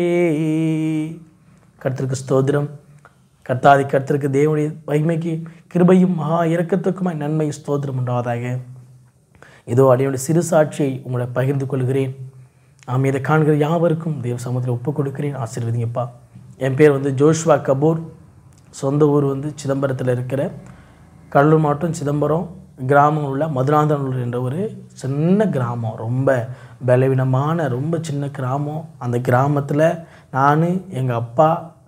கர்த்தருக்கு ஸ்தோத்திரம். கர்த்தாதி கர்த்தருக்கு தேவனுடைய மகிமைக்கு கிருபையும் மகா இரக்கத்துக்குமாய் நன்மை ஸ்தோத்திரம் உண்டாவதாக. இதோ அடியோடைய சிறு சாட்சியை உங்களை பகிர்ந்து கொள்கிறேன். நாம் இதை காண்கிற யாவருக்கும் தேவ சமூகத்தில் ஒப்புக் கொடுக்கிறேன். ஆசீர்வதிங்கப்பா. என் பேர் ஜோஷ்வா கபூர். சொந்த ஊர் சிதம்பரத்தில் இருக்கிற கடலூர் மாவட்டம் சிதம்பரம் கிராமம் உள்ள மதுராந்தகநல்லூர் என்ற ஒரு சின்ன கிராமம். ரொம்ப பலவீனமான ரொம்ப சின்ன கிராமம். அந்த கிராமத்தில் நான், எங்கள் அப்பா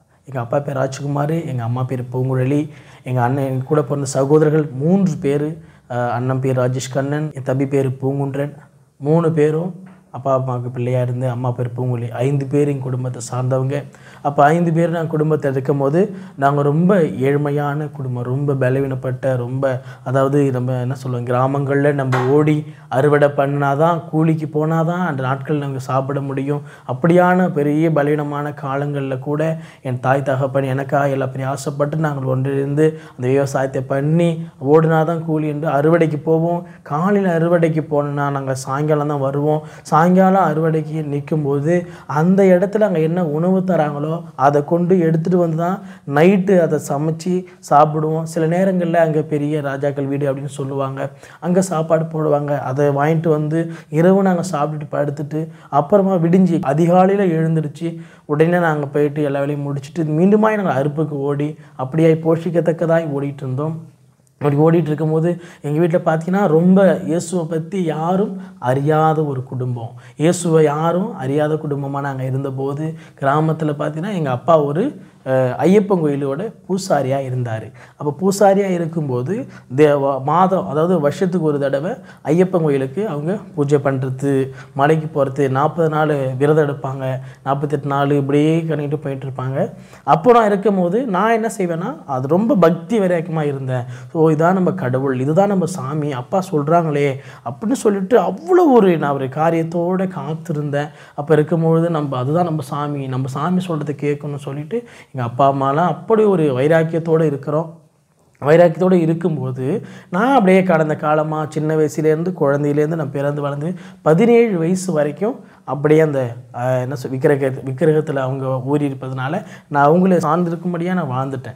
பேர் ராஜ்குமார், எங்கள் அம்மா பேர் பூங்குழலி, எங்கள் அண்ணன், எங்கள் கூட பிறந்த சகோதரர்கள் 3 பேர். அண்ணன் பேர் ராஜேஷ் கண்ணன், என் தம்பி பேர் பூங்குன்றன். 3 பேரும் அப்பா அம்மாவுக்கு பிள்ளையாக இருந்து அம்மா பேர் பூங்குழலி. 5 பேர் எங்கள் குடும்பத்தை சார்ந்தவங்க. அப்போ 5 பேர் நாங்கள் குடும்பத்தில் இருக்கும் போது நாங்கள் ரொம்ப ஏழ்மையான குடும்பம், ரொம்ப பலவீனப்பட்ட, ரொம்ப அதாவது நம்ம என்ன சொல்லுவோம், கிராமங்களில் நம்ம ஓடி அறுவடை பண்ணாதான், கூலிக்கு போனால் தான் அந்த நாட்கள் நாங்கள் சாப்பிட முடியும். அப்படியான பெரிய பலவீனமான காலங்களில் கூட என் தாய் தகப்பன் எனக்காக எல்லா பெரிய ஆசைப்பட்டு நாங்கள் ஒன்றிலிருந்து அந்த விவசாயத்தை பண்ணி ஓடினாதான் கூலி என்று அறுவடைக்கு போவோம். காலையில் அறுவடைக்கு போனோன்னா நாங்கள் சாயங்காலம் தான் வருவோம். சாயங்காலம் அறுவடைக்கு நிற்கும்போது அந்த இடத்துல அங்கே என்ன உணவு தராங்களோ அதை கொண்டு எடுத்துகிட்டு வந்து தான் நைட்டு அதை சமைச்சு சாப்பிடுவோம். சில நேரங்களில் அங்கே பெரிய ராஜாக்கள் வீடு அப்படின்னு சொல்லுவாங்க, அங்கே சாப்பாடு போடுவாங்க. அதை வாங்கிட்டு இரவு நாங்கள் சாப்பிட்டுட்டு படுத்துட்டு அப்புறமா விடிஞ்சு அதிகாலையில் எழுந்திருச்சு உடனே நாங்கள் போயிட்டு எல்லா வேலையும் முடிச்சுட்டு மீண்டுமாய் நாங்கள் அறுப்புக்கு ஓடி அப்படியே போஷிக்கத்தக்கதாய் ஓடிட்டு இருந்தோம். அப்படி ஓடிட்டு இருக்கும்போது எங்கள் வீட்டில் பார்த்தீங்கன்னா ரொம்ப இயேசுவை பற்றி யாரும் அறியாத ஒரு குடும்பம். இயேசுவை யாரும் அறியாத குடும்பமாக நாங்கள் இருந்தபோது கிராமத்தில் பார்த்தீங்கன்னா எங்கள் அப்பா ஒரு ஐயப்பன் கோயிலோட பூசாரியாக இருந்தார். அப்போ பூசாரியாக இருக்கும்போது மாதம், அதாவது வருஷத்துக்கு ஒரு தடவை ஐயப்பன் கோயிலுக்கு அவங்க பூஜை பண்ணுறது, மலைக்கு போகிறது, 40 நாள் விரதம் எடுப்பாங்க, 48 நாள் இப்படியே கணிட்டு போயிட்டுருப்பாங்க. அப்போ நான் இருக்கும்போது நான் என்ன செய்வேன்னா, அது ரொம்ப பக்தி வைராக்கியமாக இருந்தேன். ஸோ இதான் நம்ம கடவுள், இதுதான் நம்ம சாமி, அப்பா சொல்கிறாங்களே அப்படின்னு சொல்லிட்டு அவ்வளோ நான் ஒரு காரியத்தோடு காத்திருந்தேன். அப்போ இருக்கும்பொழுது அதுதான் நம்ம சாமி சொல்கிறத கேட்கணும்னு சொல்லிட்டு எங்கள் அப்பா அம்மாலாம் அப்படி ஒரு வைராக்கியத்தோடு வைராக்கியத்தோடு இருக்கும்போது நான் அப்படியே கடந்த காலமாக சின்ன வயசுலேருந்து குழந்தையிலேருந்து நான் பிறந்து வளர்ந்து 17 வயசு வரைக்கும் அப்படியே அந்த விக்கிரகத்தில் அவங்க ஊறி இருப்பதுனால நான் அவங்கள சார்ந்திருக்கும்படியாக நான் வாழ்ந்துட்டேன்.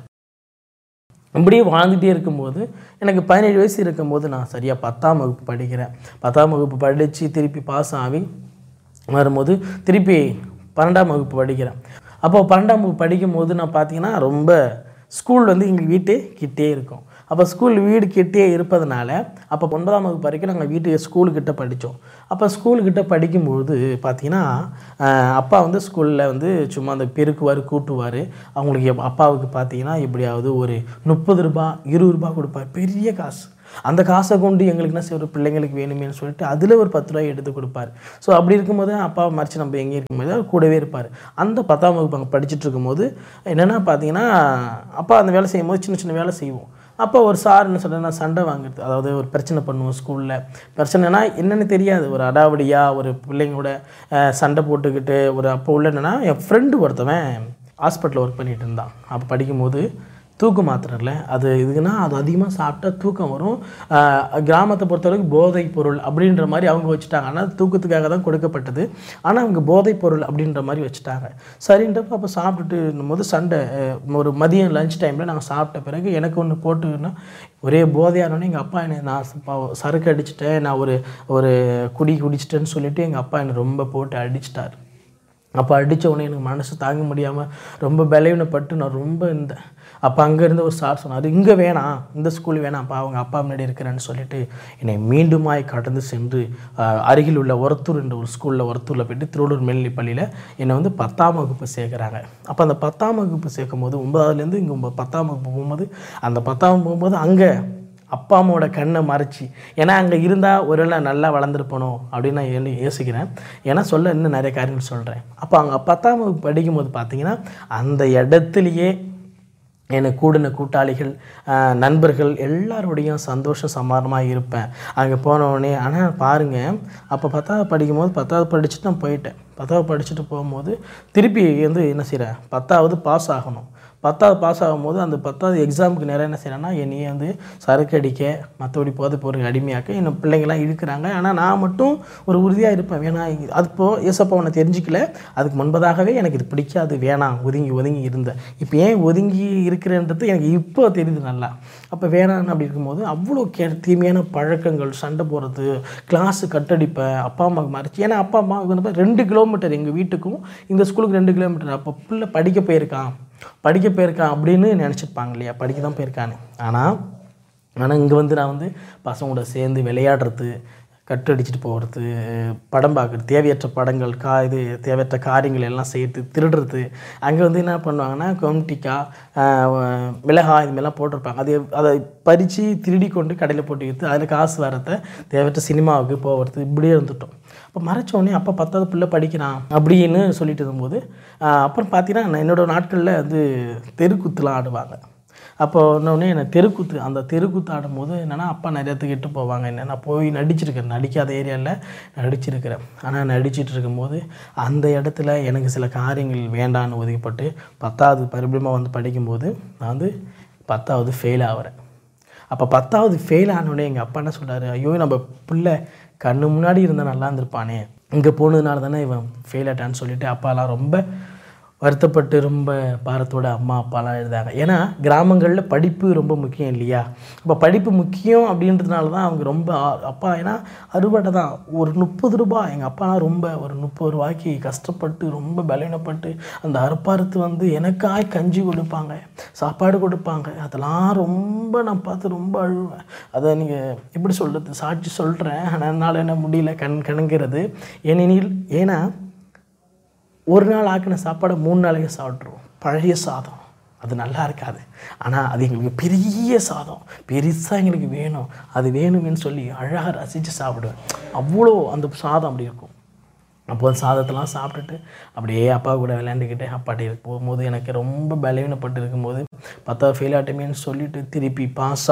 அப்படியே வாழ்ந்துகிட்டே இருக்கும்போது எனக்கு 17 வயசு இருக்கும்போது நான் சரியாக 10ஆம் வகுப்பு படிக்கிறேன். 10ஆம் வகுப்பு படித்து திருப்பி பாஸ் ஆகி வரும்போது திருப்பி 12ஆம் வகுப்பு படிக்கிறேன். அப்போ 12ஆம் வகுப்பு படிக்கும்போது நான் பார்த்தீங்கன்னா ரொம்ப ஸ்கூல் எங்கள் வீட்டு கிட்டே இருக்கும். அப்போ ஸ்கூல் வீடு கிட்டே இருப்பதுனால அப்போ 9ஆம் வகுப்பு வரைக்கும் நாங்கள் ஸ்கூலுக்கிட்ட படித்தோம். அப்போ ஸ்கூலுக்கிட்ட படிக்கும்போது பார்த்தீங்கன்னா அப்பா ஸ்கூலில் சும்மா அந்த பெருக்குவார், கூட்டுவார். அவங்களுக்கு அப்பாவுக்கு பார்த்தீங்கன்னா எப்படியாவது ஒரு 30 ரூபா 20 ரூபா கொடுப்பார், பெரிய காசு. அந்த காசை கொண்டு எங்களுக்கு என்ன செய்ய, பிள்ளைங்களுக்கு வேணுமேனு சொல்லிட்டு அதில் ஒரு 10 ரூபாய் எடுத்து கொடுப்பார். ஸோ அப்படி இருக்கும்போது அப்பாவை மறைச்சி நம்ம எங்கே இருக்கும்போது அவர் கூடவே இருப்பார். அந்த 10ஆம் வகுப்பு அங்கே படிச்சுட்டு இருக்கும்போது என்னென்னா பார்த்தீங்கன்னா அப்பா அந்த வேலை செய்யும்போது சின்ன சின்ன வேலை செய்வோம். அப்போ ஒரு சார் என்ன சொல்கிறேன்னா சண்டை வாங்குறது, அதாவது ஒரு பிரச்சனை பண்ணுவோம் ஸ்கூலில். பிரச்சனைனா என்னென்னு தெரியாது, ஒரு அடாவடியாக ஒரு பிள்ளைங்களோட சண்டை போட்டுக்கிட்டு அப்போ உள்ள என்னென்னா என் ஃப்ரெண்டு ஒருத்தவன் ஹாஸ்பிட்டலில் ஒர்க் பண்ணிகிட்டு இருந்தான். அப்போ படிக்கும்போது தூக்க மாத்திரைல அது இதுக்குன்னா அது அதிகமாக சாப்பிட்டா தூக்கம் வரும். கிராமத்தை பொறுத்தளவுக்கு போதைப் பொருள் அப்படின்ற மாதிரி அவங்க வச்சுட்டாங்க. ஆனால் தூக்கத்துக்காக தான் கொடுக்கப்பட்டது, ஆனால் அவங்க போதைப் பொருள் அப்படின்ற மாதிரி வச்சுட்டாங்க. சரின்றப்ப அப்போ சாப்பிட்டுட்டு போது சண்டை, ஒரு மதியம் லஞ்ச் டைமில் நாங்கள் சாப்பிட்ட பிறகு எனக்கு ஒன்று போட்டுன்னா ஒரே போதையானோடனே எங்கள் அப்பா என்னை, நான் சரக்கு அடிச்சிட்டேன், நான் ஒரு குடிச்சிட்டேன்னு சொல்லிவிட்டு எங்கள் அப்பா என்னை ரொம்ப போட்டு அடிச்சிட்டார். அப்போ அடித்த உடனே எனக்கு மனசு தாங்க முடியாமல் ரொம்ப பலவீனப்பட்டு நான் ரொம்ப இருந்தேன். அப்போ அங்கேருந்து ஒரு சார் சொன்னார், இங்கே வேணாம், இந்த ஸ்கூல் வேணாம்ப்பா, அவங்க அப்பா முன்னாடி இருக்கிறேன்னு சொல்லிட்டு என்னை மீண்டுமாய் கடந்து சென்று அருகில் உள்ள ஒரத்தூர் என்ற ஒரு ஒரத்தூரில் போய்ட்டு திருவள்ளூர் மேல்நிலைப் பள்ளியில் என்னை 10ஆம் வகுப்பு சேர்க்குறாங்க. அப்போ அந்த 10ஆம் வகுப்பு சேர்க்கும் போது 9ஆவதுலேருந்து இங்கே 10ஆம் வகுப்பு போகும்போது அந்த 10ஆம் போகும்போது அங்கே அப்பா அம்மாவோட கண்ணை மறைச்சி, ஏன்னா அங்கே இருந்தால் ஒருவேளை நல்லா வளர்ந்துருப்பணும் அப்படின்னு நான் யோசிக்கிறேன். ஏன்னா இன்னும் நிறைய காரியங்கள் சொல்கிறேன். அப்போ அங்கே 10ஆம் வகுப்பு படிக்கும்போது பார்த்தீங்கன்னா அந்த இடத்துலையே எனக்கு கூடின கூட்டாளிகள், நண்பர்கள் எல்லாரோடையும் சந்தோஷம் சமாதானமாக இருப்பேன் அங்கே போனவுடனே. ஆனால் பாருங்கள், அப்போ 10ஆவது படிக்கும்போது 10ஆவது படிச்சுட்டு நான் போயிட்டேன். 10ஆவது படிச்சுட்டு போகும்போது திருப்பி என்ன செய்கிறேன், 10ஆவது பாஸ் ஆகணும். 10வது பாஸ் ஆகும்போது அந்த 10வது எக்ஸாமுக்கு நேரம் என்ன செய்யறேன்னா, என்னையே வந்து சரக்கு அடிக்க, மற்றபடி போதைப் பொருளுக்கு அடிமையாக்க இன்னும் பிள்ளைங்கள்லாம் இழுக்கிறாங்க. ஆனால் நான் மட்டும் ஒரு உறுதியாக இருப்பேன், வேணாம். அது ஏசப்பா உன்னை தெரிஞ்சிக்கல, அதுக்கு முன்பதாகவே எனக்கு இது பிடிக்காது, வேணாம், ஒதுங்கி ஒதுங்கி இருந்தேன். இப்போ ஏன் ஒதுங்கி இருக்கிறேன்றது எனக்கு இப்போ தெரியுது நல்லா. அப்போ வேணான்னு அப்படி இருக்கும்போது அவ்வளோ தீமையான பழக்கங்கள், சண்டை போடுறது, கிளாஸு கட்டடிப்பேன், அப்பா அம்மாவுக்கு மறைச்சி. ஏன்னா அப்பா அம்மா வந்து 2 கிலோமீட்டர் எங்கள் வீட்டுக்கும் இந்த ஸ்கூலுக்கு 2 கிலோமீட்டர். அப்போ பிள்ளை படிக்க போயிருக்கான் அப்படின்னு நினச்சிருப்பாங்க இல்லையா, படிக்க தான் போயிருக்கான்னு. ஆனால் இங்கே வந்து நான் வந்து பசங்களோட சேர்ந்து விளையாடுறது, கட்டு அடிச்சுட்டு போகிறது, படம் பார்க்குறது, தேவையற்ற படங்கள், தேவையற்ற காரியங்கள் எல்லாம் செய்கிறது, திருடுறது. அங்கே வந்து என்ன பண்ணுவாங்கன்னா, கொம்டிக்காய், மிளகாய் இதுமாதிரிலாம் போட்டிருப்பாங்க. அதை பறித்து திருடி கொண்டு கடையில் போட்டு விற்று அதில் காசு வரத்தை தேவையற்ற சினிமாவுக்கு போகிறது, இப்படியே இருந்துட்டோம். அப்போ மறைச்சோடனே அப்போ 10வது பிள்ளை படிக்கிறான் அப்படின்னு சொல்லிட்டு இருக்கும்போது, அப்புறம் பார்த்தீங்கன்னா என்னோடய நாட்களில் வந்து தெருக்கூத்துலாம் ஆடுவாங்க. அப்போ இன்னொன்று எனக்கு அந்த தெருக்கூத்து ஆடும்போது என்னென்னா, அப்பா நிறையத்துக்கு இட்டு போவாங்க. என்ன, நான் போய் நடிச்சிருக்கேன், நடிக்காத ஏரியாவில் நடிச்சிருக்கிறேன். ஆனால் நடிச்சிட்டு இருக்கும்போது அந்த இடத்துல எனக்கு சில காரியங்கள் வேண்டான்னு ஒதுக்கப்பட்டு 10வது மறுபடியும் வந்து படிக்கும்போது நான் வந்து 10வது ஃபெயில் ஆகிறேன். அப்போ 10வது ஃபெயில் ஆனோடனே எங்கள் அப்பா என்ன சொல்கிறாரு, ஐயோ நம்ம பிள்ளை கண்ணு முன்னாடி இருந்தால் நல்லா இருந்திருப்பானே, இங்கே போனதுனால தானே இவன் ஃபெயில் ஆட்டான்னு சொல்லிவிட்டு அப்பாலாம் ரொம்ப வருத்தப்பட்டு ரொம்ப பாரத்தோட அம்மா அப்பாலாம் எழுதாங்க. ஏன்னா கிராமங்களில் படிப்பு ரொம்ப முக்கியம் இல்லையா. அப்போ படிப்பு முக்கியம் அப்படின்றதுனால தான் அவங்க ரொம்ப அப்பா, ஏன்னா அறுவடை தான் ஒரு 30 ரூபாய். எங்கள் அப்பாலாம் ரொம்ப ஒரு 30 ரூபாய்க்கு கஷ்டப்பட்டு ரொம்ப பலவீனப்பட்டு அந்த அறுப்பாரத்து வந்து எனக்காய் கஞ்சி கொடுப்பாங்க, சாப்பாடு கொடுப்பாங்க. அதெல்லாம் ரொம்ப நான் பார்த்து ரொம்ப அழுவேன். அதை நீங்கள் எப்படி சொல்கிறது, சாட்சி சொல்கிறேன். ஆனால் என்னால் என்ன முடியல கணங்கிறது. ஏன்னா ஒரு நாள் ஆக்கின சாப்பாடை 3 நாளைக்கு சாப்பிட்ருவோம். பழைய சாதம் அது நல்லா இருக்காது. ஆனால் அது எங்களுக்கு பெரிய சாதம், பெருசாக எங்களுக்கு வேணும், அது வேணும்னு சொல்லி அழகாக ரசித்து சாப்பிடுவேன். அவ்வளோ அந்த சாதம் அப்படி இருக்கும். அப்போ அந்த சாதத்தெல்லாம் சாப்பிட்டுட்டு அப்படியே அப்பா கூட விளையாண்டுக்கிட்டு அப்பாட்டி போகும்போது எனக்கு ரொம்ப பலவீனப்பட்டு இருக்கும்போது 10வது ஃபெயில் ஆட்டமேன்னு சொல்லிவிட்டு திருப்பி பாஸ்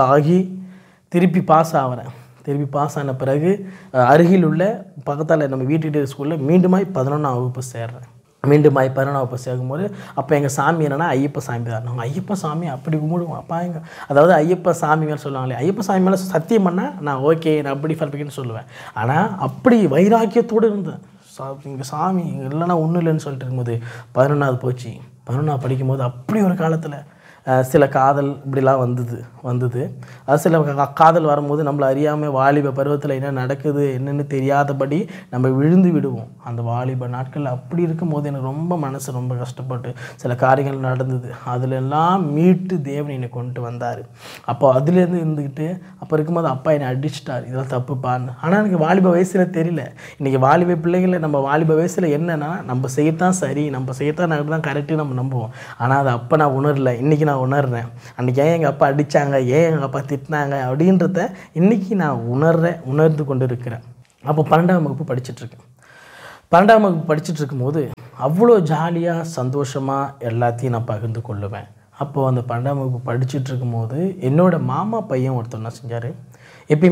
ஆகிறேன். திருப்பி பாஸ் ஆன பிறகு அருகில் உள்ள பக்கத்தால் நம்ம வீட்டுக்கிட்டே ஸ்கூலில் மீண்டுமாய் 11ஆம் வகுப்பு சேர்றேன். மீண்டுமாய் 11ஆம் வகுப்பு சேர்க்கும்போது அப்போ எங்கள் சாமி என்னென்னா ஐயப்ப சாமி தான். நாங்கள் ஐயப்ப சாமி அப்படி கும்பிடுவோம். அப்பா அதாவது ஐயப்ப சாமி மேலே சொல்லுவாங்களே, ஐயப்ப சாமி மேலே சத்தியம் பண்ணால் நான் ஓகே, நான் அப்படி பர்ஃபெக்ட்னு சொல்லுவேன். ஆனால் அப்படி வைராக்கியத்தோடு இருந்தேன். எங்கள் சாமி இல்லைன்னா ஒன்றும் இல்லைன்னு சொல்லிட்டு இருக்கும்போது 11ஆவது போச்சு. 11ஆவது படிக்கும்போது அப்படி ஒரு காலத்தில் சில காதல் இப்படிலாம் வந்தது. அது சில காதல் வரும்போது நம்மளை அறியாமல் வாலிப பருவத்தில் என்ன நடக்குது என்னென்னு தெரியாதபடி நம்ம விழுந்து விடுவோம். அந்த வாலிப நாட்கள் அப்படி இருக்கும்போது எனக்கு ரொம்ப மனசு ரொம்ப கஷ்டப்பட்டு சில காரியங்கள் நடந்தது. அதிலெல்லாம் மீட்டு தேவன் என்னை கொண்டு வந்தார். அப்போ அதுலேருந்து இருந்துக்கிட்டு அப்போ இருக்கும்போது அப்பா என்னை அடிச்சிட்டார், இதெல்லாம் தப்புப்பான்னு. ஆனால் எனக்கு வாலிப வயசில் தெரியல. இன்றைக்கி வாலிப பிள்ளைகளை நம்ம வாலிப வயசில் என்னென்னா நம்ம செய்யத்தான் சரி, நம்ம செய்யத்தான் தான் கரெக்டு நம்ம நம்புவோம். ஆனால் அது அப்போ நான் உணரலை. இன்றைக்கி நான் உணர்றேன். அன்றைக்கி ஏன் எங்கள் அப்பா அடித்தாங்க, ஏன் எங்கள் அப்பா திட்டினாங்க அப்படின்றத இன்றைக்கி நான் உணர்ந்து கொண்டு இருக்கிறேன். அப்போ 12ஆம் வகுப்பு படிச்சுட்ருக்கேன். 12ஆம் வகுப்பு படிச்சுட்டு இருக்கும்போது அவ்வளோ ஜாலியாக சந்தோஷமாக எல்லாத்தையும் நான் பகிர்ந்து கொள்ளுவேன். அப்போது அந்த 12ஆம் வகுப்பு படிச்சுட்டு இருக்கும்போது என்னோடய மாமா பையன் ஒருத்தர் என்ன செஞ்சார், எப்பயுமே